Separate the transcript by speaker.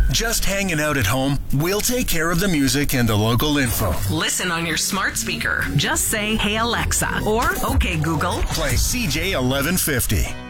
Speaker 1: Just hanging out at home? We'll take care of the music and the local info.
Speaker 2: Listen on your smart speaker. Just say, "Hey Alexa," or "Okay Google."
Speaker 1: Play CJ 1150.